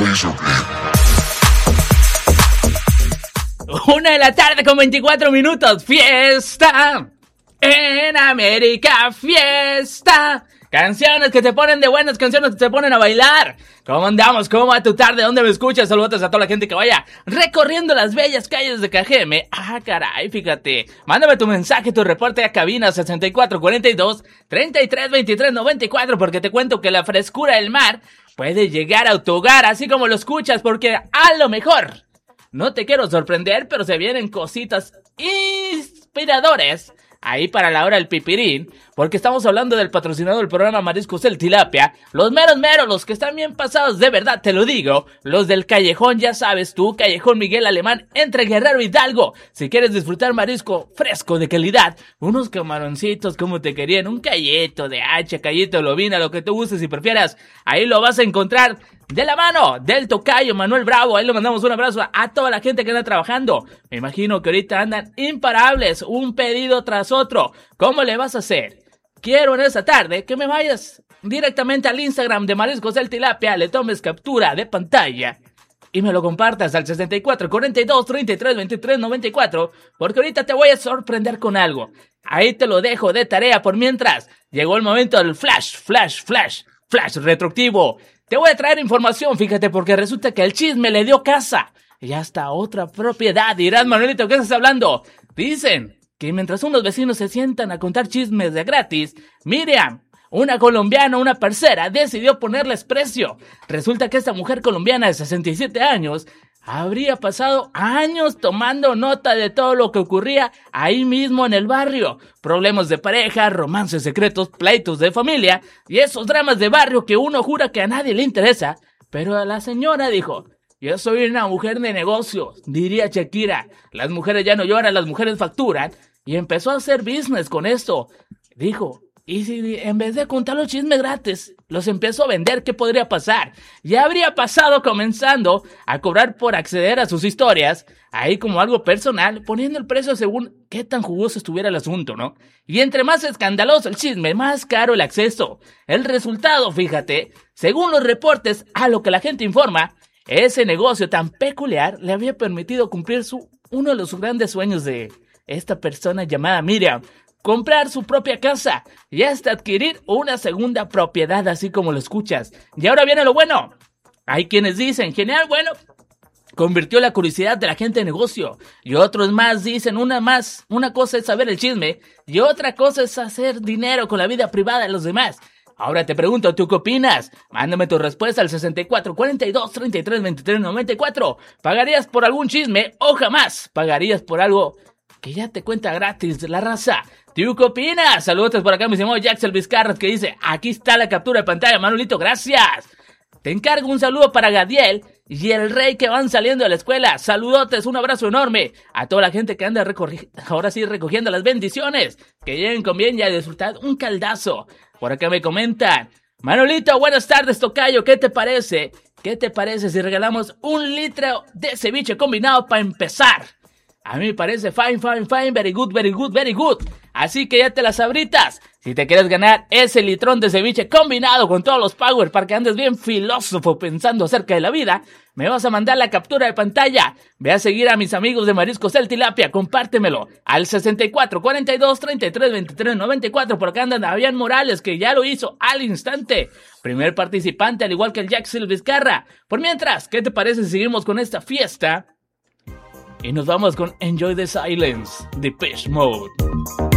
Una de la tarde con 24 minutos. Fiesta en América, fiesta. Canciones que te ponen de buenas, canciones que te ponen a bailar. ¿Cómo andamos? ¿Cómo va tu tarde? ¿Dónde me escuchas? Saludos a toda la gente que vaya recorriendo las bellas calles de Cajeme. Ah, caray, fíjate. Mándame tu mensaje, tu reporte a cabina 6442-332394, porque te cuento que la frescura del mar puede llegar a tu hogar, así como lo escuchas, porque a lo mejor no te quiero sorprender, pero se vienen cositas inspiradoras ahí para la hora del pipirín, porque estamos hablando del patrocinador del programa Mariscos El Tilapia, los meros, los que están bien pasados, de verdad te lo digo, los del Callejón, ya sabes tú, Callejón Miguel Alemán, entre Guerrero y Hidalgo. Si quieres disfrutar marisco fresco de calidad, unos camaroncitos como te querían, un callito de hacha, callito de lobina, lo que tú uses y prefieras, ahí lo vas a encontrar de la mano del tocayo Manuel Bravo. Ahí le mandamos un abrazo a toda la gente que anda trabajando. Me imagino que ahorita andan imparables, un pedido tras otro. ¿Cómo le vas a hacer? Quiero en esta tarde que me vayas directamente al Instagram de Mariscos El Tilapia, le tomes captura de pantalla y me lo compartas al 6442-332394, porque ahorita te voy a sorprender con algo. Ahí te lo dejo de tarea. Por mientras, llegó el momento del flash retroactivo. Te voy a traer información, fíjate, porque resulta que el chisme le dio casa y hasta otra propiedad. Dirás, Manuelito, ¿qué estás hablando? Dicen que mientras unos vecinos se sientan a contar chismes de gratis, Miriam, una colombiana, una parcera, decidió ponerles precio. Resulta que esta mujer colombiana de 67 años habría pasado años tomando nota de todo lo que ocurría ahí mismo en el barrio. Problemas de pareja, romances secretos, pleitos de familia y esos dramas de barrio que uno jura que a nadie le interesa. Pero la señora dijo: yo soy una mujer de negocios, diría Shakira. Las mujeres ya no lloran, las mujeres facturan. Y empezó a hacer business con esto. Dijo: y si en vez de contar los chismes gratis, los empiezo a vender, ¿qué podría pasar? Ya habría pasado comenzando a cobrar por acceder a sus historias, ahí como algo personal, poniendo el precio según qué tan jugoso estuviera el asunto, ¿no? Y entre más escandaloso el chisme, más caro el acceso. El resultado, fíjate, según los reportes, a lo que la gente informa, ese negocio tan peculiar le había permitido cumplir uno de los grandes sueños de esta persona llamada Miriam: comprar su propia casa y hasta adquirir una segunda propiedad, así como lo escuchas. Y ahora viene lo bueno. Hay quienes dicen: genial, bueno, convirtió la curiosidad de la gente en negocio. Y otros más dicen: una cosa es saber el chisme y otra cosa es hacer dinero con la vida privada de los demás. Ahora te pregunto, ¿tú qué opinas? Mándame tu respuesta al 6442-332394. ¿Pagarías por algún chisme o jamás pagarías por algo que ya te cuenta gratis de la raza? ¿Tú qué opinas? Saludos por acá, mi estimado Jaxel Vizcarra, que dice: aquí está la captura de pantalla, Manuelito, gracias. Te encargo un saludo para Gadiel y el Rey, que van saliendo de la escuela. Saludotes, un abrazo enorme a toda la gente que anda recogiendo las bendiciones. Que lleguen con bien y a disfrutar un caldazo. Por acá me comentan: Manuelito, buenas tardes, tocayo, ¿qué te parece? ¿Qué te parece si regalamos 1 litro de ceviche combinado para empezar? A mí me parece fine, very good. Así que ya te las sabritas. Si te quieres ganar ese litrón de ceviche combinado con todos los power para que andes bien filósofo pensando acerca de la vida, me vas a mandar la captura de pantalla. Ve a seguir a mis amigos de Mariscos El Tilapia, compártemelo al 6442-332394. Por acá andan Davián Morales, que ya lo hizo al instante. Primer participante, al igual que el Jaxel Vizcarra. Por mientras, ¿qué te parece si seguimos con esta fiesta? Y nos vamos con Enjoy the Silence, Depeche Mode.